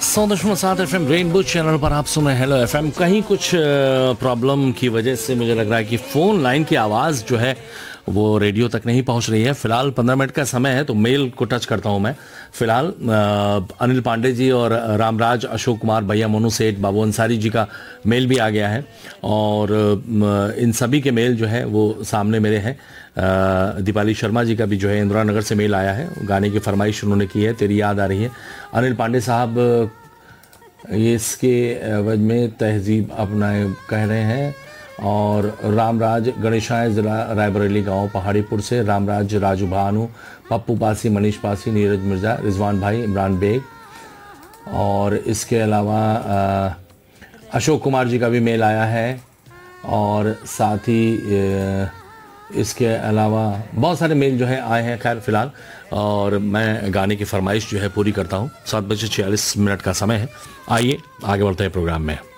100.7 FM rainbow channel पर आप सुन रहे हैं हेलो एफएम। कहीं कुछ प्रॉब्लम की वजह से मुझे लग रहा है कि फ़ोन लाइन की आवाज़ जो है वो रेडियो तक नहीं पहुंच रही है। फिलहाल 15 मिनट का समय है तो मेल को टच करता हूं मैं। फिलहाल अनिल पांडे जी और रामराज, अशोक कुमार, भैया मोनू सेठ, बाबू अंसारी जी का मेल भी आ गया है और इन सभी के मेल जो है वो सामने मेरे हैं। दीपाली शर्मा जी का भी जो है इंदिरा नगर से मेल आया है, गाने की फरमाइश उन्होंने की है, तेरी याद आ रही है। अनिल पांडे साहब ये इसके एवज में तहजीब अपनाए कह रहे हैं। और रामराज गणेशाय ज़िला रायबरेली गांव पहाड़ीपुर से रामराज, राजू भानु, पप्पू पासी, मनीष पासी, नीरज मिर्ज़ा, रिजवान भाई, इमरान बेग। और इसके अलावा अशोक कुमार जी का भी मेल आया है और साथ ही इसके अलावा बहुत सारे मेल जो है आए हैं। खैर फिलहाल और मैं गाने की फरमाइश जो है पूरी करता हूँ। 7:46 का समय है। आइए आगे बढ़ते हैं प्रोग्राम में।